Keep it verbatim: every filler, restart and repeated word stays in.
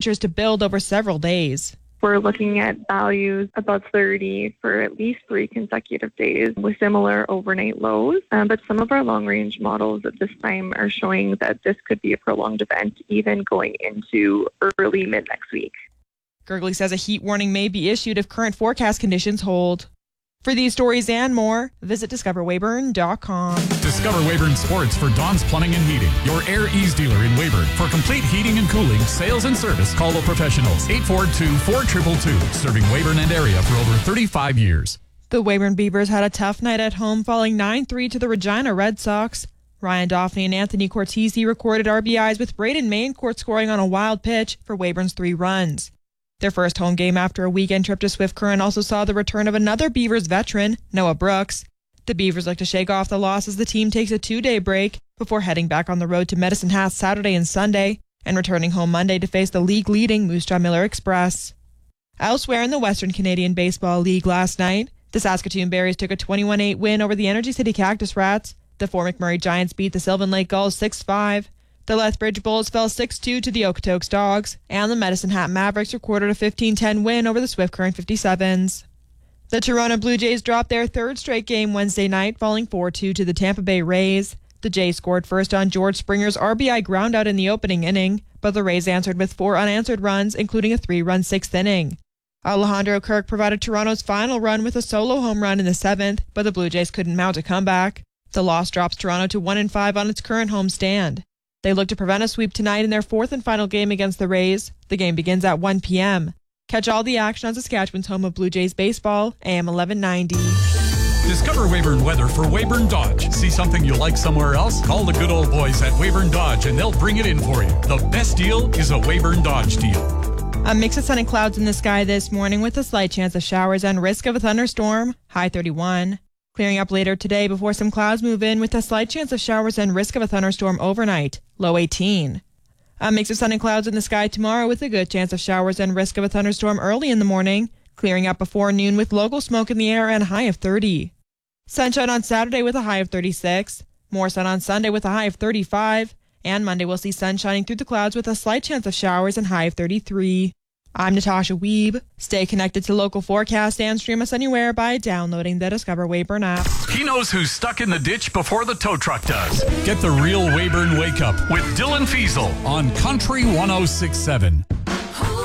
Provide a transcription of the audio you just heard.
temperatures to build over several days. We're looking at values above thirty for at least three consecutive days with similar overnight lows. Um, but some of our long-range models at this time are showing that this could be a prolonged event, even going into early mid-next week. Gergely says a heat warning may be issued if current forecast conditions hold. For these stories and more, visit discover weyburn dot com. Discover Weyburn Sports for Don's Plumbing and Heating, your Air Ease dealer in Weyburn. For complete heating and cooling, sales and service, call the professionals. eight four two, four two two two, serving Weyburn and area for over thirty-five years. The Weyburn Beavers had a tough night at home, falling nine three to the Regina Red Sox. Ryan Daphne and Anthony Cortese recorded R B Is with Braden Maincourt scoring on a wild pitch for Weyburn's three runs. Their first home game after a weekend trip to Swift Current also saw the return of another Beavers veteran, Noah Brooks. The Beavers look to shake off the loss as the team takes a two-day break before heading back on the road to Medicine Hat Saturday and Sunday and returning home Monday to face the league-leading Moose Jaw Miller Express. Elsewhere in the Western Canadian Baseball League last night, the Saskatoon Berries took a twenty-one eight win over the Energy City Cactus Rats. The Fort McMurray Giants beat the Sylvan Lake Gulls six five. The Lethbridge Bulls fell six two to the Okotoks Dogs, and the Medicine Hat Mavericks recorded a fifteen ten win over the Swift Current fifty-sevens. The Toronto Blue Jays dropped their third straight game Wednesday night, falling four two to the Tampa Bay Rays. The Jays scored first on George Springer's R B I groundout in the opening inning, but the Rays answered with four unanswered runs, including a three-run sixth inning. Alejandro Kirk provided Toronto's final run with a solo home run in the seventh, but the Blue Jays couldn't mount a comeback. The loss drops Toronto to one and five on its current home stand. They look to prevent a sweep tonight in their fourth and final game against the Rays. The game begins at one p.m. Catch all the action on Saskatchewan's home of Blue Jays baseball, A M eleven ninety. Discover Weyburn weather for Weyburn Dodge. See something you like somewhere else? Call the good old boys at Weyburn Dodge and they'll bring it in for you. The best deal is a Weyburn Dodge deal. A mix of sun and clouds in the sky this morning with a slight chance of showers and risk of a thunderstorm, high thirty-one. Clearing up later today before some clouds move in with a slight chance of showers and risk of a thunderstorm overnight, low eighteen. A mix of sun and clouds in the sky tomorrow with a good chance of showers and risk of a thunderstorm early in the morning, clearing up before noon with local smoke in the air and a high of thirty. Sunshine on Saturday with a high of thirty-six, more sun on Sunday with a high of thirty-five, and Monday we'll see sun shining through the clouds with a slight chance of showers and high of thirty-three. I'm Natasha Weeb. Stay connected to local forecast and stream us anywhere by downloading the Discover Weyburn app. He knows who's stuck in the ditch before the tow truck does. Get the real Weyburn Wake Up with Dylan Fiesel on Country one oh six point seven.